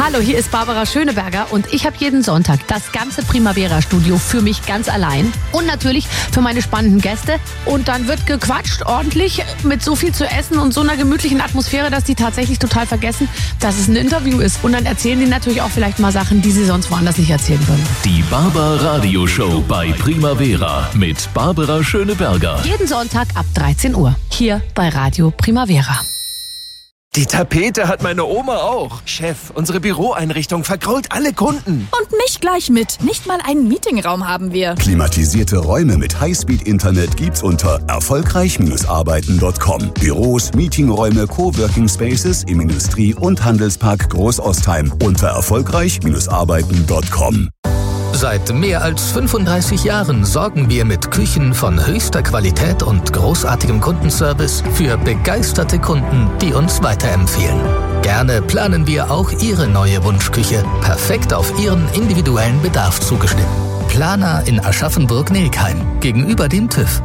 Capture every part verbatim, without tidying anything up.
Hallo, hier ist Barbara Schöneberger und ich habe jeden Sonntag das ganze Primavera-Studio für mich ganz allein und natürlich für meine spannenden Gäste. Und dann wird gequatscht ordentlich mit so viel zu essen und so einer gemütlichen Atmosphäre, dass die tatsächlich total vergessen, dass es ein Interview ist. Und dann erzählen die natürlich auch vielleicht mal Sachen, die sie sonst woanders nicht erzählen würden. Die Barbara Radioshow bei Primavera mit Barbara Schöneberger. Jeden Sonntag ab dreizehn Uhr hier bei Radio Primavera. Die Tapete hat meine Oma auch. Chef, unsere Büroeinrichtung vergrault alle Kunden. Und mich gleich mit. Nicht mal einen Meetingraum haben wir. Klimatisierte Räume mit Highspeed-Internet gibt's unter erfolgreich Arbeiten Punkt com. Büros, Meetingräume, Coworking Spaces im Industrie- und Handelspark Großostheim unter erfolgreich Arbeiten Punkt com. Seit mehr als fünfunddreißig Jahren sorgen wir mit Küchen von höchster Qualität und großartigem Kundenservice für begeisterte Kunden, die uns weiterempfehlen. Gerne planen wir auch Ihre neue Wunschküche, perfekt auf Ihren individuellen Bedarf zugeschnitten. Planer in Aschaffenburg-Nilkheim, gegenüber dem TÜV.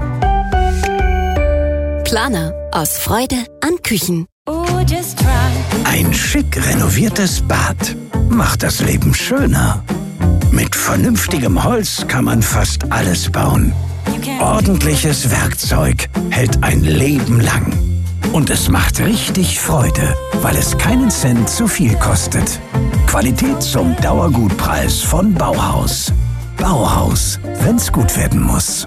Planer, aus Freude an Küchen. Ein schick renoviertes Bad macht das Leben schöner. Mit vernünftigem Holz kann man fast alles bauen. Ordentliches Werkzeug hält ein Leben lang. Und es macht richtig Freude, weil es keinen Cent zu viel kostet. Qualität zum Dauergutpreis von Bauhaus. Bauhaus, wenn's gut werden muss.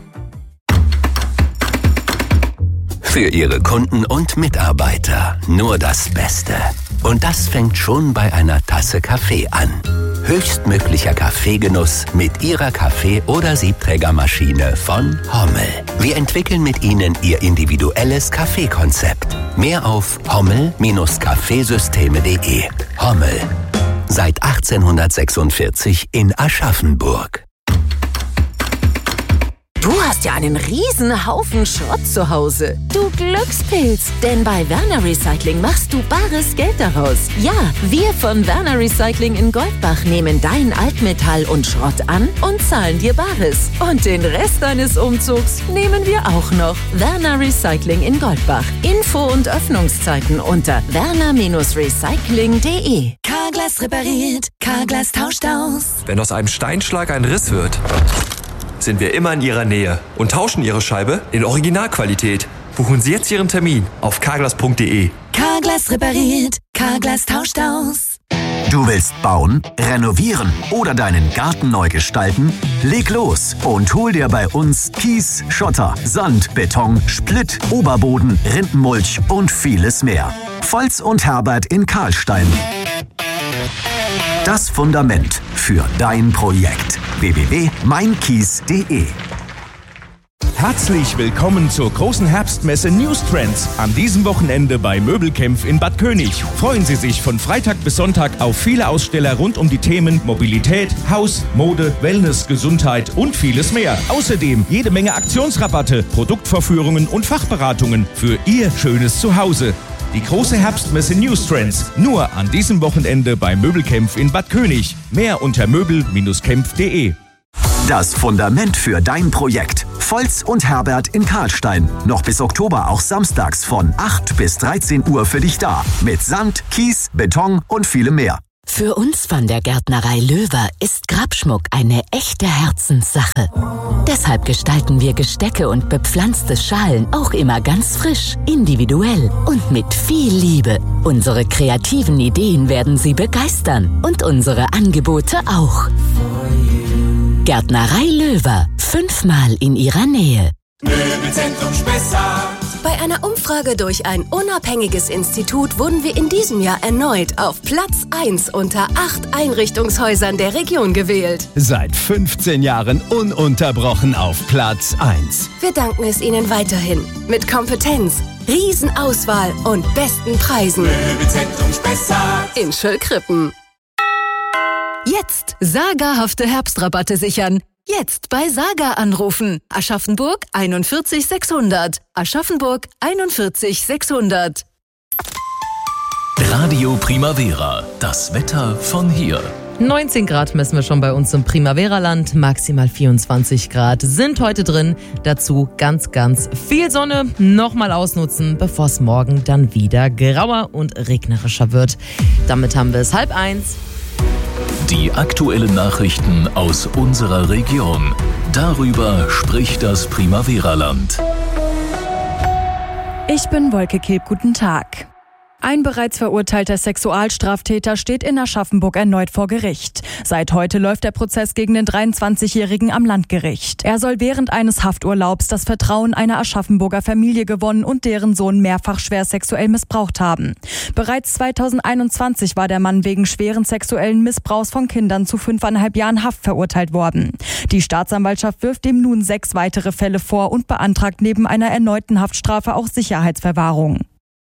Für Ihre Kunden und Mitarbeiter nur das Beste. Und das fängt schon bei einer Tasse Kaffee an. Höchstmöglicher Kaffeegenuss mit Ihrer Kaffee- oder Siebträgermaschine von Hommel. Wir entwickeln mit Ihnen Ihr individuelles Kaffeekonzept. Mehr auf hommel Bindestrich kaffeesysteme Punkt de. Hommel. Seit achtzehnhundertsechsundvierzig in Aschaffenburg. Du hast ja einen riesen Haufen Schrott zu Hause. Du Glückspilz. Denn bei Werner Recycling machst du bares Geld daraus. Ja, wir von Werner Recycling in Goldbach nehmen dein Altmetall und Schrott an und zahlen dir Bares. Und den Rest deines Umzugs nehmen wir auch noch. Werner Recycling in Goldbach. Info und Öffnungszeiten unter werner Recycling punkt de. Carglass repariert, Carglass tauscht aus. Wenn aus einem Steinschlag ein Riss wird, sind wir immer in Ihrer Nähe und tauschen Ihre Scheibe in Originalqualität. Buchen Sie jetzt Ihren Termin auf carglass punkt de. Carglass repariert, Carglass tauscht aus. Du willst bauen, renovieren oder deinen Garten neu gestalten? Leg los und hol dir bei uns Kies, Schotter, Sand, Beton, Splitt, Oberboden, Rindenmulch und vieles mehr. Volz und Herbert in Karlstein. Das Fundament für dein Projekt. w w w punkt mein kies punkt de. Herzlich willkommen zur großen Herbstmesse News Trends an diesem Wochenende bei Möbelkämpf in Bad König. Freuen Sie sich von Freitag bis Sonntag auf viele Aussteller rund um die Themen Mobilität, Haus, Mode, Wellness, Gesundheit und vieles mehr. Außerdem jede Menge Aktionsrabatte, Produktvorführungen und Fachberatungen für Ihr schönes Zuhause. Die große Herbstmesse News Trends nur an diesem Wochenende bei Möbelkämpf in Bad König. Mehr unter möbel Bindestrich kämpf punkt de. Das Fundament für dein Projekt. Volz und Herbert in Karlstein. Noch bis Oktober auch samstags von acht bis dreizehn Uhr für dich da. Mit Sand, Kies, Beton und vielem mehr. Für uns von der Gärtnerei Löwer ist Grabschmuck eine echte Herzenssache. Deshalb gestalten wir Gestecke und bepflanzte Schalen auch immer ganz frisch, individuell und mit viel Liebe. Unsere kreativen Ideen werden Sie begeistern und unsere Angebote auch. Gärtnerei Löwer, fünfmal in Ihrer Nähe. Möbelzentrum Spessart. Bei einer Umfrage durch ein unabhängiges Institut wurden wir in diesem Jahr erneut auf Platz eins unter acht Einrichtungshäusern der Region gewählt. Seit fünfzehn Jahren ununterbrochen auf Platz eins. Wir danken es Ihnen weiterhin. Mit Kompetenz, Riesenauswahl und besten Preisen. Möbelzentrum Spessart in Schöllkrippen. Jetzt sagerhafte Herbstrabatte sichern. Jetzt bei Saga anrufen. Aschaffenburg einundvierzig sechshundert. Aschaffenburg einundvierzig sechshundert. Radio Primavera, das Wetter von hier. neunzehn Grad messen wir schon bei uns im Primavera-Land. Maximal vierundzwanzig Grad sind heute drin. Dazu ganz, ganz viel Sonne. Nochmal ausnutzen, bevor es morgen dann wieder grauer und regnerischer wird. Damit haben wir es halb eins. Die aktuellen Nachrichten aus unserer Region. Darüber spricht das Primavera-Land. Ich bin Wolke Kilp, guten Tag. Ein bereits verurteilter Sexualstraftäter steht in Aschaffenburg erneut vor Gericht. Seit heute läuft der Prozess gegen den dreiundzwanzigjährigen am Landgericht. Er soll während eines Hafturlaubs das Vertrauen einer Aschaffenburger Familie gewonnen und deren Sohn mehrfach schwer sexuell missbraucht haben. Bereits zweitausendeinundzwanzig war der Mann wegen schweren sexuellen Missbrauchs von Kindern zu fünfeinhalb Jahren Haft verurteilt worden. Die Staatsanwaltschaft wirft ihm nun sechs weitere Fälle vor und beantragt neben einer erneuten Haftstrafe auch Sicherheitsverwahrung.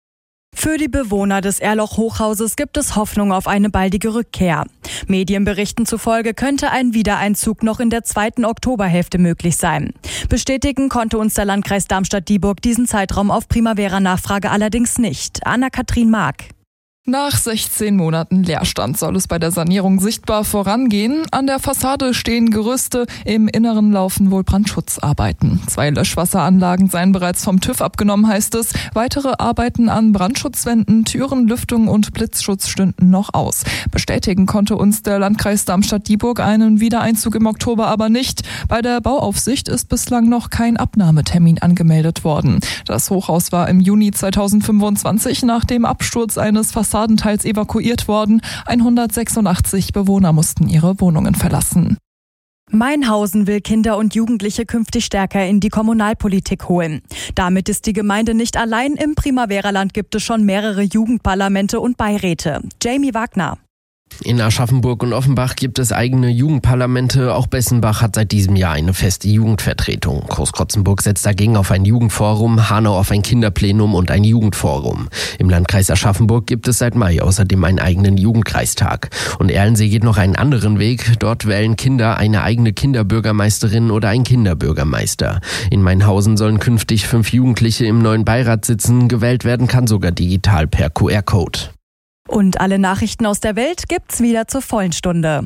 Für die Bewohner des Erloch-Hochhauses gibt es Hoffnung auf eine baldige Rückkehr. Medienberichten zufolge könnte ein Wiedereinzug noch in der zweiten Oktoberhälfte möglich sein. Bestätigen konnte uns der Landkreis Darmstadt-Dieburg diesen Zeitraum auf Primavera-Nachfrage allerdings nicht. Anna-Kathrin Mark. Nach sechzehn Monaten Leerstand soll es bei der Sanierung sichtbar vorangehen. An der Fassade stehen Gerüste, im Inneren laufen wohl Brandschutzarbeiten. Zwei Löschwasseranlagen seien bereits vom TÜV abgenommen, heißt es. Weitere Arbeiten an Brandschutzwänden, Türen, Lüftung und Blitzschutz stünden noch aus. Bestätigen konnte uns der Landkreis Darmstadt-Dieburg einen Wiedereinzug im Oktober aber nicht. Bei der Bauaufsicht ist bislang noch kein Abnahmetermin angemeldet worden. Das Hochhaus war im Juni zweitausendfünfundzwanzig nach dem Absturz eines Fassadenteils Fassadenteils evakuiert worden. hundertsechsundachtzig Bewohner mussten ihre Wohnungen verlassen. Mainhausen will Kinder und Jugendliche künftig stärker in die Kommunalpolitik holen. Damit ist die Gemeinde nicht allein. Im Primavera-Land gibt es schon mehrere Jugendparlamente und Beiräte. Jamie Wagner. In Aschaffenburg und Offenbach gibt es eigene Jugendparlamente. Auch Bessenbach hat seit diesem Jahr eine feste Jugendvertretung. Großkrotzenburg setzt dagegen auf ein Jugendforum, Hanau auf ein Kinderplenum und ein Jugendforum. Im Landkreis Aschaffenburg gibt es seit Mai außerdem einen eigenen Jugendkreistag. Und Erlensee geht noch einen anderen Weg. Dort wählen Kinder eine eigene Kinderbürgermeisterin oder einen Kinderbürgermeister. In Mainhausen sollen künftig fünf Jugendliche im neuen Beirat sitzen. Gewählt werden kann sogar digital per Q R-Code. Und alle Nachrichten aus der Welt gibt's wieder zur vollen Stunde.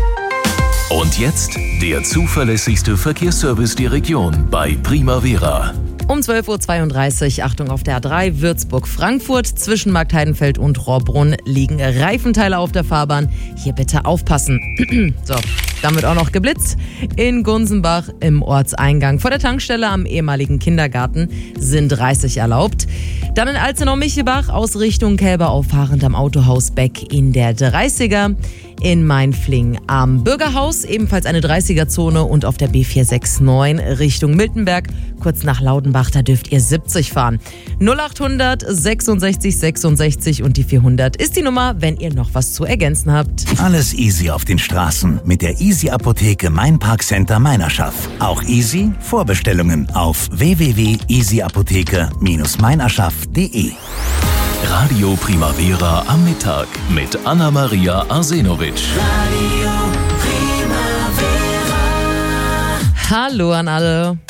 Und jetzt der zuverlässigste Verkehrsservice der Region bei Primavera. Um zwölf Uhr zweiunddreißig, Achtung auf der A drei, Würzburg-Frankfurt, zwischen Markt Heidenfeld und Rohrbrunn liegen Reifenteile auf der Fahrbahn. Hier bitte aufpassen. So, dann wird auch noch geblitzt. In Gunsenbach im Ortseingang vor der Tankstelle am ehemaligen Kindergarten sind dreißig erlaubt. Dann in Alzenau-Michelbach aus Richtung Kälber auffahrend am Autohaus Beck in der dreißiger. In Mainfling am Bürgerhaus ebenfalls eine dreißiger-Zone und auf der B vier sechs neun Richtung Miltenberg. Kurz nach Laudenbach, da dürft ihr siebzig fahren. null achthundert sechsundsechzig sechsundsechzig und die vierhundert ist die Nummer, wenn ihr noch was zu ergänzen habt. Alles easy auf den Straßen mit der Easy Apotheke Mainparkcenter Meinerschaft. Auch easy Vorbestellungen auf w w w punkt easy apotheke Bindestrich meinerschaft punkt de. Radio Primavera am Mittag mit Anna-Maria Arsenovic. Hallo an alle.